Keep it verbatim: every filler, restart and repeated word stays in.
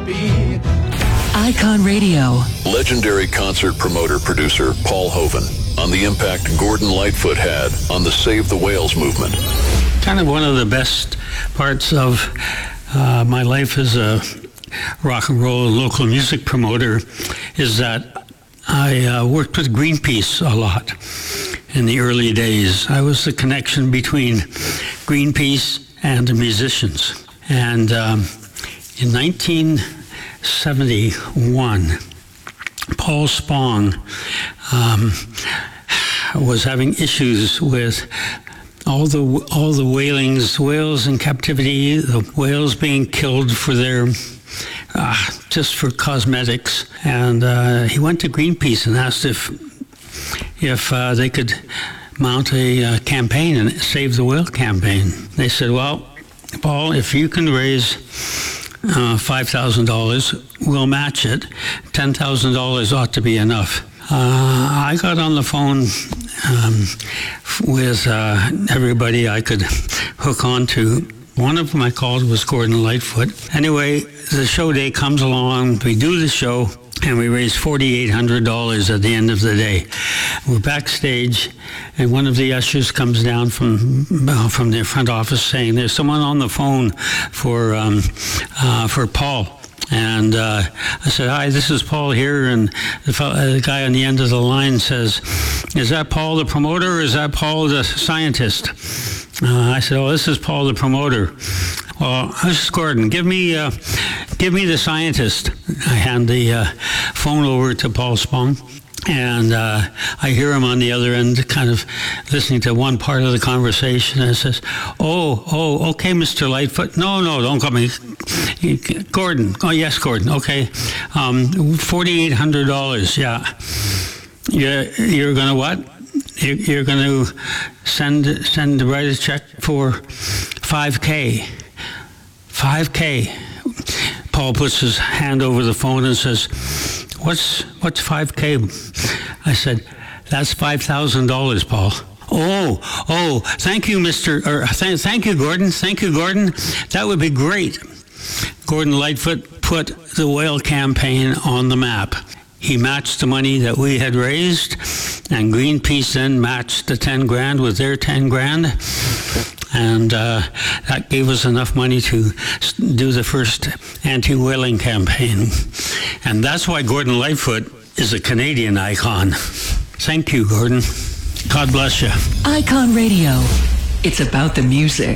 be. Icon Radio. Legendary concert promoter producer Paul Hovan on the impact Gordon Lightfoot had on the Save the Whales movement. Kind of one of the best parts of uh, my life as a rock and roll local music promoter is that I uh, worked with Greenpeace a lot in the early days. I was the connection between Greenpeace and the musicians. And um, in nineteen seventy-one, Paul Spong um, was having issues with all the all the whalings, whales in captivity, the whales being killed for their uh, just for cosmetics, and uh, he went to Greenpeace and asked if if uh, they could mount a uh, campaign and save the whale campaign. They said, "Well, Paul, if you can raise Uh, five thousand dollars, we'll match it. ten thousand dollars ought to be enough." Uh, I got on the phone um, with uh, everybody I could hook on to. One of them I called was Gordon Lightfoot. Anyway, the show day comes along, we do the show, and we raise four thousand eight hundred dollars at the end of the day. We're backstage, and one of the ushers comes down from uh, from the front office saying, "There's someone on the phone for um, uh, for Paul." And uh, I said, "Hi, this is Paul here." And the, fellow, uh, the guy on the end of the line says, "Is that Paul the promoter, or is that Paul the scientist?" Uh, I said, "Oh, this is Paul the promoter." "Well, this is Gordon. Give me, uh, give me the scientist." I hand the uh, phone over to Paul Spong, and uh, I hear him on the other end, kind of listening to one part of the conversation. And it says, "Oh, oh, okay, Mister Lightfoot. No, no, don't call me Gordon. Oh, yes, Gordon. Okay, um, four thousand eight hundred dollars. Yeah, you're, you're gonna what? You're, you're gonna send send write a check for five K." five K. Paul puts his hand over the phone and says, What's what's five K? I said, "That's five thousand dollars, Paul." Oh, oh, thank you, Mister Or th- thank you, Gordon. Thank you, Gordon. That would be great. Gordon Lightfoot put the whale campaign on the map. He matched the money that we had raised, and Greenpeace then matched the ten grand with their ten grand. And uh, that gave us enough money to do the first anti-whaling campaign. And that's why Gordon Lightfoot is a Canadian icon. Thank you, Gordon. God bless you. Icon Radio. It's about the music.